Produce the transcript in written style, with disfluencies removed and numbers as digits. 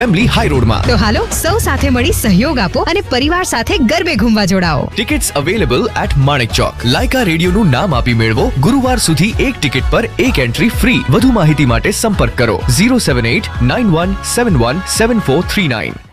એમ્બલી high રોડમાં. તો હાલો સૌ સાથે મળી સહયોગ આપો અને પરિવાર સાથે ગરબે ઘૂમવા જોડાઓ. Tickets available at Manek Chowk. Lyka રેડિયોનું નામ આપી મેળવો. ગુરુવાર સુધી એક ટિકિટ પર એક એન્ટ્રી ફ્રી. વધુ માહિતી માટે સંપર્ક કરો 07891717439.